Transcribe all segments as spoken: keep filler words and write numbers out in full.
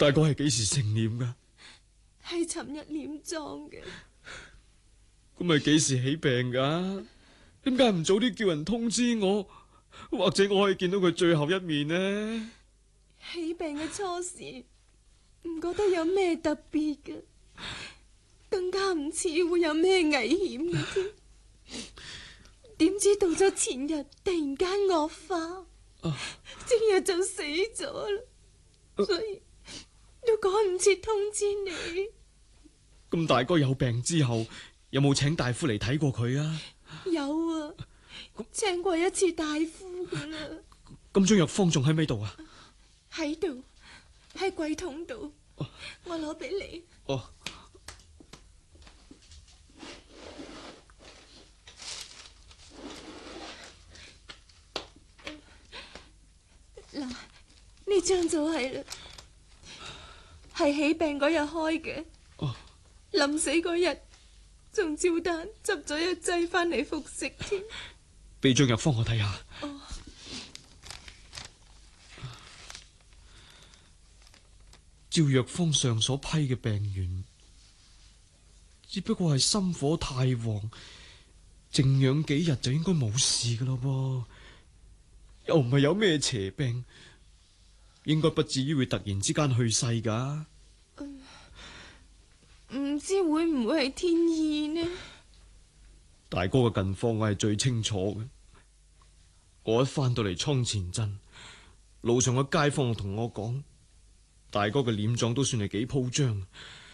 大哥係幾時成殮噶？ 係尋日殮葬嘅。 咁咪幾時起病噶？點解唔早啲叫人通知我，或者我可以見到佢最後一面呢？ 起病嘅初時唔覺得有咩特別嘅，更加唔似會有咩危險嘅添。點知到咗前日突然間惡化，正日就死咗啦，所以都趕唔切通知你。 咁大哥有病之後，有冇請大夫嚟睇過佢啊？ 有啊，請過一次大夫噶啦。 咁張藥方仲喺咪度啊？ 喺度，喺櫃桶度， 哦、 我攞俾你。 哦。 嗱，呢張就係啦，係起病嗰日開嘅。 哦。 臨死嗰日，仲照單執咗一劑翻嚟服食添。 俾張藥方我睇下。 哦。 照藥方上所批嘅病源，只不過係心火太旺，靜養幾日就應該冇事噶咯噃，又唔係有咩邪病，應該不至於會突然之間去世噶。 唔、嗯、知會唔會係天意呢？ 大哥嘅近況我係最清楚嘅。我一翻到嚟倉前鎮，路上嘅街坊同我講，大哥嘅殮葬都算係幾鋪張。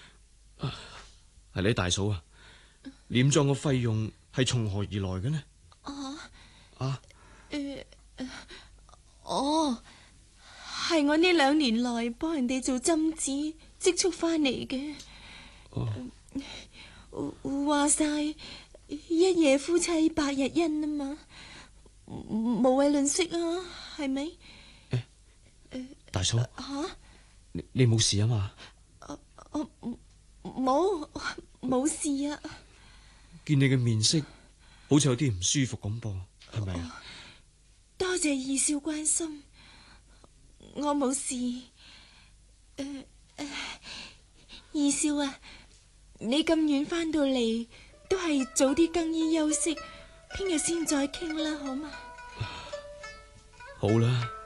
係你大嫂啊，殮葬嘅費用係從何而來嘅呢？ 啊啊？ 誒、呃，哦，係我呢兩年來幫人哋做針子積蓄翻嚟嘅。 哦， 呃、話晒一夜夫妻百日恩啊嘛，無謂吝嗇啊，係咪？ 誒、欸，大嫂，吓、 啊， 你你冇事啊嘛？ 我冇冇事啊。 見你嘅面色好似有啲唔舒服咁噃，係咪啊？ 多謝二少關心，我冇事。誒、呃呃、二少啊，你咁遠翻到嚟，都係早啲更衣休息，聽日先再傾啦，好嘛？ 好啦。